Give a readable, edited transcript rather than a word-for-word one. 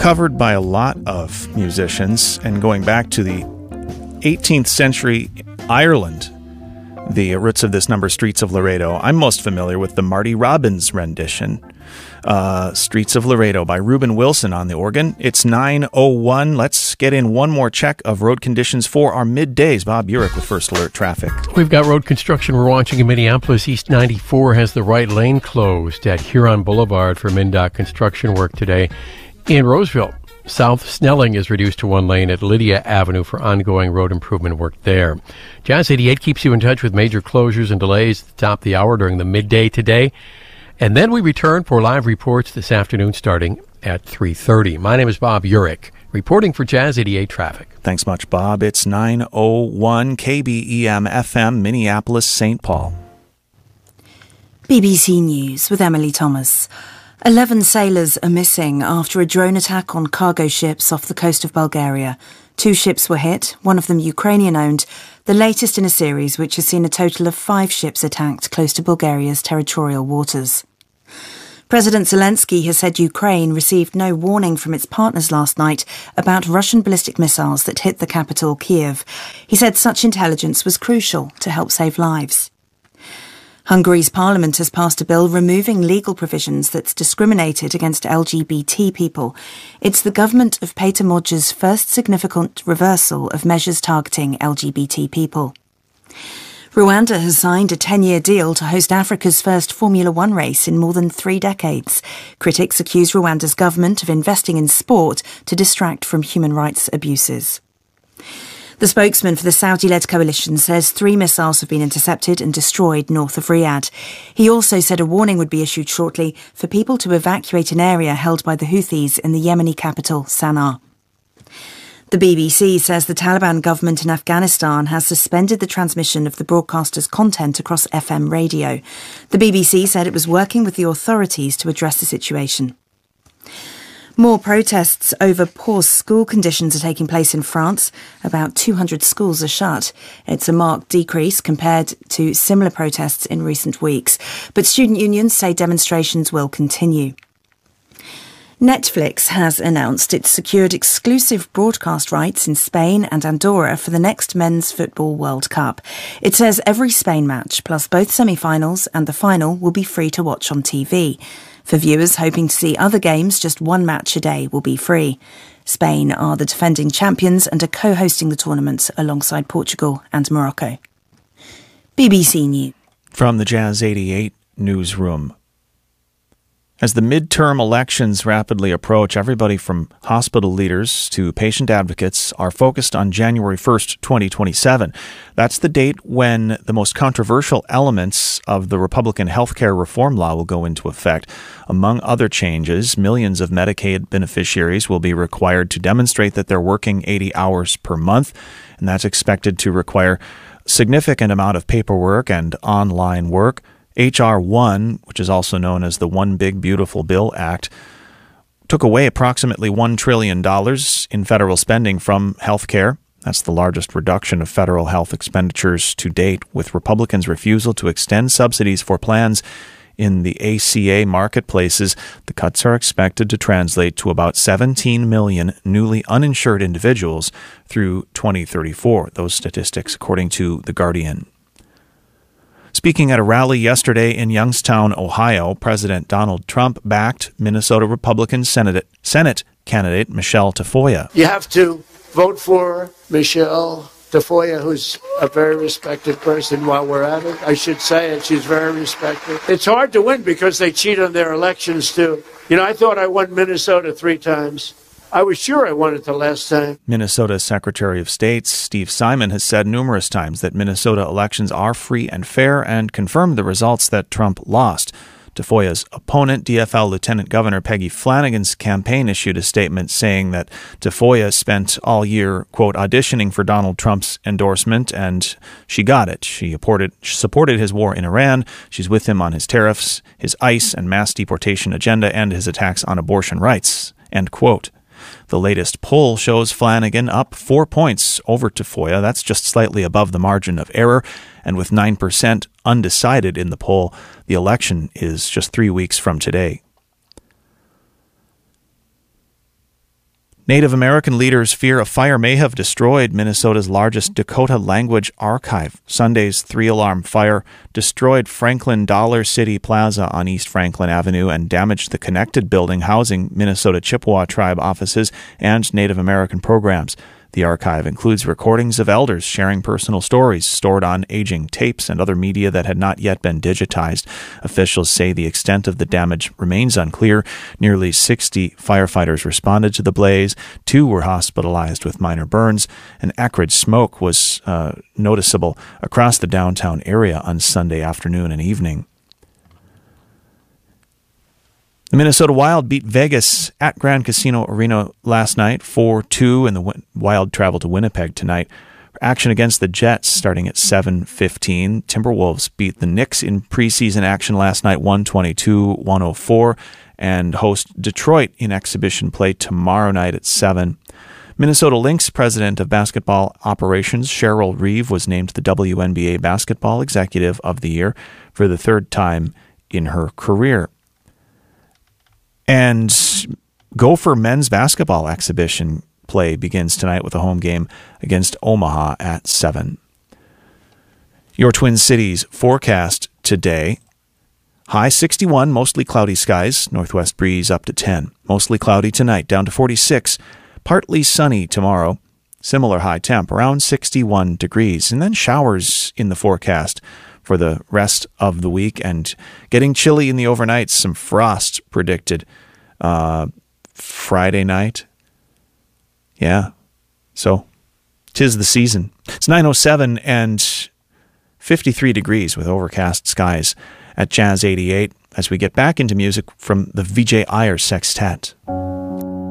covered by a lot of musicians, and going back to the 18th century Ireland, the roots of this number, Streets of Laredo. I'm most familiar with the Marty Robbins rendition, Streets of Laredo by Reuben Wilson on the organ. It's 9:01. Let's get in one more check of road conditions for our middays. Bob Urich with First Alert Traffic. We've got road construction we're watching in Minneapolis. East 94 has the right lane closed at Huron Boulevard for MnDOT construction work today. In Roseville, South Snelling is reduced to one lane at Lydia Avenue for ongoing road improvement work there. Jazz 88 keeps you in touch with major closures and delays at the top of the hour during the midday today. And then we return for live reports this afternoon starting at 3:30. My name is Bob Urich, reporting for Jazz 88 Traffic. Thanks much, Bob. It's 9:01 KBEM FM, Minneapolis, St. Paul. BBC News with Emily Thomas. 11 sailors are missing after a drone attack on cargo ships off the coast of Bulgaria. 2 ships were hit, one of them Ukrainian-owned, the latest in a series which has seen a total of 5 ships attacked close to Bulgaria's territorial waters. President Zelensky has said Ukraine received no warning from its partners last night about Russian ballistic missiles that hit the capital, Kiev. He said such intelligence was crucial to help save lives. Hungary's parliament has passed a bill removing legal provisions that's discriminated against LGBT people. It's the government of Peter Modger's first significant reversal of measures targeting LGBT people. Rwanda has signed a 10-year deal to host Africa's first Formula One race in more than 3 decades. Critics accuse Rwanda's government of investing in sport to distract from human rights abuses. The spokesman for the Saudi-led coalition says 3 missiles have been intercepted and destroyed north of Riyadh. He also said a warning would be issued shortly for people to evacuate an area held by the Houthis in the Yemeni capital, Sana'a. The BBC says the Taliban government in Afghanistan has suspended the transmission of the broadcaster's content across FM radio. The BBC said it was working with the authorities to address the situation. More protests over poor school conditions are taking place in France. About 200 schools are shut. It's a marked decrease compared to similar protests in recent weeks. But student unions say demonstrations will continue. Netflix has announced it's secured exclusive broadcast rights in Spain and Andorra for the next Men's Football World Cup. It says every Spain match, plus both semi-finals and the final, will be free to watch on TV. For viewers hoping to see other games, just 1 match a day will be free. Spain are the defending champions and are co-hosting the tournament alongside Portugal and Morocco. BBC News. From the Jazz 88 newsroom. As the midterm elections rapidly approach, everybody from hospital leaders to patient advocates are focused on January 1st, 2027. That's the date when the most controversial elements of the Republican healthcare reform law will go into effect. Among other changes, millions of Medicaid beneficiaries will be required to demonstrate that they're working 80 hours per month, and that's expected to require a significant amount of paperwork and online work. H.R. 1, which is also known as the One Big Beautiful Bill Act, took away approximately $1 trillion in federal spending from health care. That's the largest reduction of federal health expenditures to date, with Republicans' refusal to extend subsidies for plans in the ACA marketplaces. The cuts are expected to translate to about 17 million newly uninsured individuals through 2034. Those statistics, according to The Guardian. Speaking at a rally yesterday in Youngstown, Ohio, President Donald Trump backed Minnesota Republican Senate candidate Michelle Tafoya. You have to vote for Michelle Tafoya, who's a very respected person. While we're at it, I should say it, she's very respected. It's hard to win because they cheat on their elections, too. You know, I thought I won Minnesota 3 times. I was sure I won it the last time. Minnesota's Secretary of State, Steve Simon, has said numerous times that Minnesota elections are free and fair and confirmed the results that Trump lost. Tafoya's opponent, DFL Lieutenant Governor Peggy Flanagan's campaign issued a statement saying that Tafoya spent all year, quote, auditioning for Donald Trump's endorsement, and she got it. She supported his war in Iran. She's with him on his tariffs, his ICE and mass deportation agenda, and his attacks on abortion rights, end quote. The latest poll shows Flanagan up 4 points over Tafoya. That's just slightly above the margin of error. And with 9% undecided in the poll, the election is just 3 weeks from today. Native American leaders fear a fire may have destroyed Minnesota's largest Dakota language archive. Sunday's 3-alarm fire destroyed Franklin Dollar City Plaza on East Franklin Avenue and damaged the connected building housing Minnesota Chippewa tribe offices and Native American programs. The archive includes recordings of elders sharing personal stories stored on aging tapes and other media that had not yet been digitized. Officials say the extent of the damage remains unclear. Nearly 60 firefighters responded to the blaze. 2 were hospitalized with minor burns. An acrid smoke was noticeable across the downtown area on Sunday afternoon and evening. The Minnesota Wild beat Vegas at Grand Casino Arena last night 4-2, and the Wild travel to Winnipeg tonight for action against the Jets starting at 7:15. Timberwolves beat the Knicks in preseason action last night 122-104 and host Detroit in exhibition play tomorrow night at 7. Minnesota Lynx president of basketball operations Cheryl Reeve was named the WNBA Basketball Executive of the Year for the 3rd time in her career. And Gopher men's basketball exhibition play begins tonight with a home game against Omaha at 7. Your Twin Cities forecast today. High 61, mostly cloudy skies. Northwest breeze up to 10. Mostly cloudy tonight, down to 46. Partly sunny tomorrow. Similar high temp, around 61 degrees. And then showers in the forecast for the rest of the week, and getting chilly in the overnights. Some frost predicted Friday night. Yeah, so 'tis the season. It's 9:07 and 53 degrees with overcast skies at Jazz 88 as we get back into music from the Vijay Iyer Sextet.